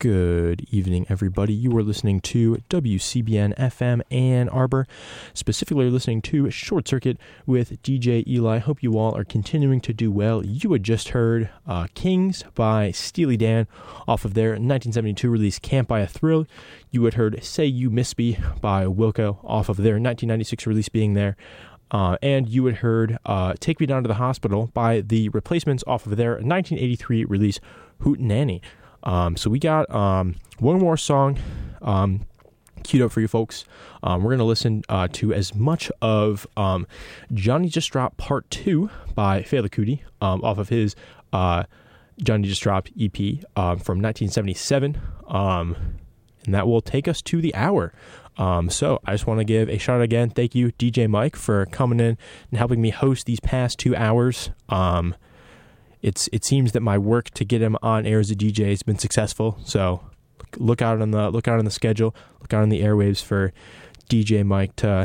Good evening, everybody. You are listening to WCBN FM Ann Arbor, specifically listening to Short Circuit with DJ Eli. Hope you all are continuing to do well. You had just heard Kings by Steely Dan off of their 1972 release Can't Buy a Thrill. You had heard Say You Miss Me by Wilco off of their 1996 release Being There. And you had heard Take Me Down to the Hospital by The Replacements off of their 1983 release Hootenanny. So we got one more song queued up for you folks. We're going to listen to as much of Johnny Just Dropped Part 2 by Fela Kuti off of his Johnny Just Dropped EP from 1977. And that will take us to the hour. So I just want to give a shout out again. Thank you, DJ Mike, for coming in and helping me host these past 2 hours. It seems that my work to get him on air as a DJ has been successful. So look out on the schedule, look out on the airwaves for DJ Mike to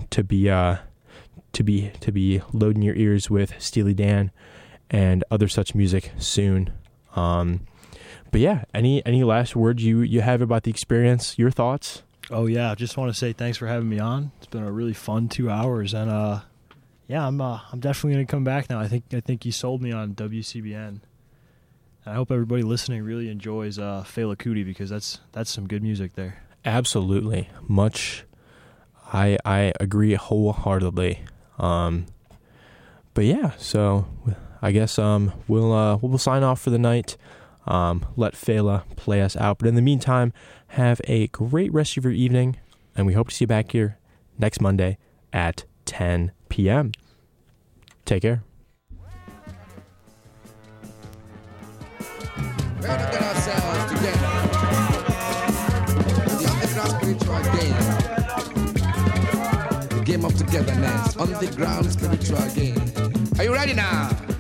be loading your ears with Steely Dan and other such music soon. But yeah, any last words you have about the experience? Your thoughts? Oh yeah, I just want to say thanks for having me on. It's been a really fun 2 hours, and yeah, I'm definitely gonna come back now. I think you sold me on WCBN. And I hope everybody listening really enjoys Fela Kuti, because that's some good music there. Absolutely, I agree wholeheartedly. But yeah, so I guess we'll sign off for the night. Let Fela play us out. But in the meantime, have a great rest of your evening, and we hope to see you back here next Monday at 10 p.m. Take care. We're to get ourselves together. This underground spiritual game. The game of togetherness. Underground spiritual game. Are you ready now?